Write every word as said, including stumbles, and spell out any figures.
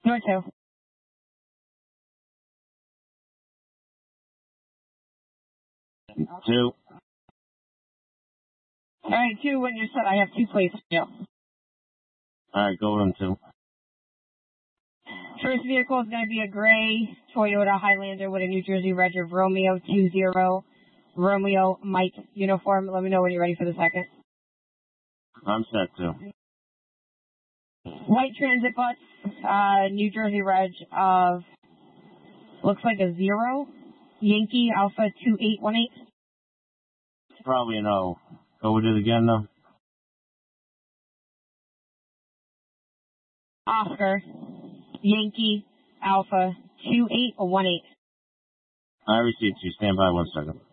Door two. Two. All right, two, when you're set, I have two plates for you. All right, go with them, two. First vehicle is going to be a gray Toyota Highlander with a New Jersey reg of Romeo two zero, Romeo Mike uniform. Let me know when you're ready for the second. I'm set, too. White transit bus, uh, New Jersey reg of, looks like a zero, Yankee Alpha two eight one eight. Probably an O. Go with it again, though. Oscar, Yankee Alpha two eight one eight. I received you. Stand by one second.